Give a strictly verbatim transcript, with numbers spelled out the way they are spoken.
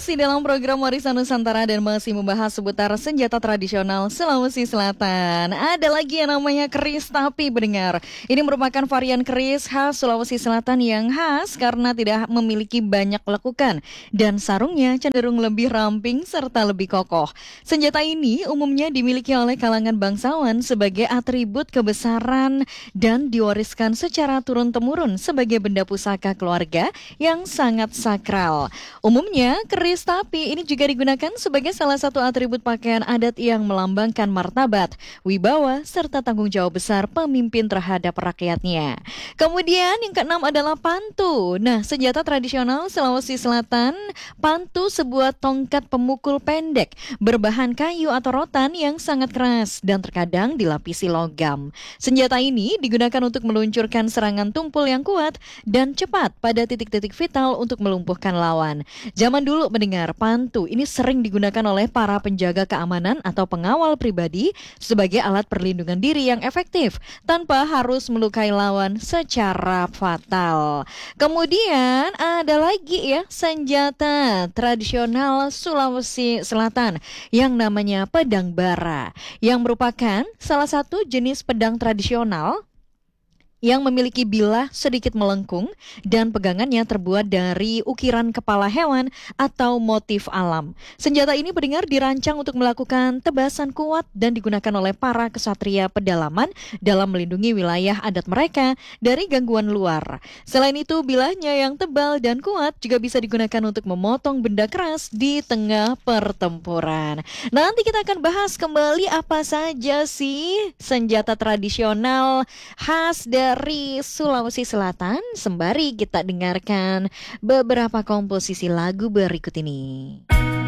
Masih dalam program Warisan Nusantara dan masih membahas seputar senjata tradisional Sulawesi Selatan. Ada lagi yang namanya keris tapi pendengar. Ini merupakan varian keris khas Sulawesi Selatan yang khas karena tidak memiliki banyak lekukan dan sarungnya cenderung lebih ramping serta lebih kokoh. Senjata ini umumnya dimiliki oleh kalangan bangsawan sebagai atribut kebesaran dan diwariskan secara turun-temurun sebagai benda pusaka keluarga yang sangat sakral. Umumnya, keris tapi ini juga digunakan sebagai salah satu atribut pakaian adat yang melambangkan martabat, wibawa, serta tanggung jawab besar pemimpin terhadap rakyatnya. Kemudian yang keenam adalah pantu. Nah, senjata tradisional Sulawesi Selatan, pantu sebuah tongkat pemukul pendek berbahan kayu atau rotan yang sangat keras dan terkadang dilapisi logam. Senjata ini digunakan untuk meluncurkan serangan tumpul yang kuat dan cepat pada titik-titik vital untuk melumpuhkan lawan. Zaman dulu mendengar pantu ini sering digunakan oleh para penjaga keamanan atau pengawal pribadi sebagai alat perlindungan diri yang efektif tanpa harus melukai lawan secara fatal. Kemudian ada lagi ya senjata tradisional Sulawesi Selatan yang namanya pedang bara yang merupakan salah satu jenis pedang tradisional yang memiliki bilah sedikit melengkung dan pegangannya terbuat dari ukiran kepala hewan atau motif alam. Senjata ini pendengar dirancang untuk melakukan tebasan kuat dan digunakan oleh para kesatria pedalaman dalam melindungi wilayah adat mereka dari gangguan luar. Selain itu, bilahnya yang tebal dan kuat juga bisa digunakan untuk memotong benda keras di tengah pertempuran. Nanti kita akan bahas kembali apa saja sih senjata tradisional khas dari dari Sulawesi Selatan sembari kita dengarkan beberapa komposisi lagu berikut ini.